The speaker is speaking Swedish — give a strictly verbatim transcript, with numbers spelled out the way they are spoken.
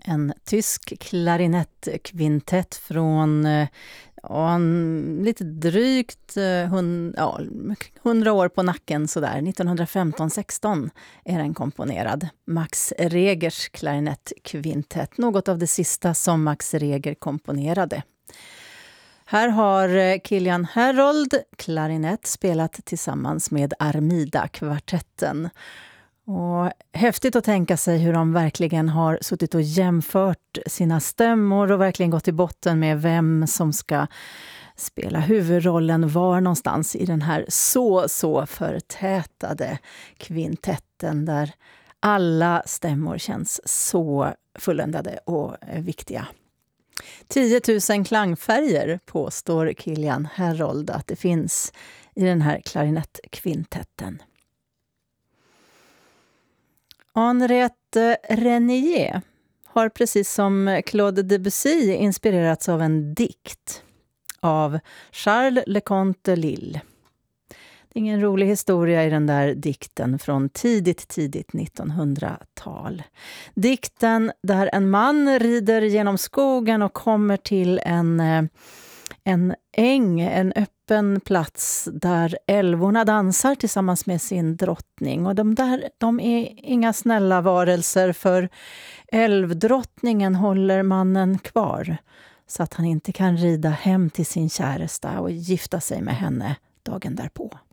En tysk klarinettkvintett från ja, en, lite drygt hund, ja, hundra år på nacken sådär. nittonhundrafemton sexton är den komponerad. Max Regers klarinettkvintett. Något av det sista som Max Reger komponerade. Här har Kilian Herold klarinett spelat tillsammans med Armida-kvartetten. Och häftigt att tänka sig hur de verkligen har suttit och jämfört sina stämmor och verkligen gått i botten med vem som ska spela huvudrollen var någonstans i den här så, så förtätade kvintetten där alla stämmor känns så fulländade och viktiga. tio tusen klangfärger påstår Kilian Herold att det finns i den här klarinettkvintetten. Henriette Renier har precis som Claude Debussy inspirerats av en dikt av Charles Leconte de Lisle. Det är ingen rolig historia i den där dikten från tidigt, tidigt nittonhundratal. Dikten där en man rider genom skogen och kommer till en, en äng, en öppen plats där älvorna dansar tillsammans med sin drottning. Och de där, de är inga snälla varelser, för älvdrottningen håller mannen kvar så att han inte kan rida hem till sin käresta och gifta sig med henne dagen därpå.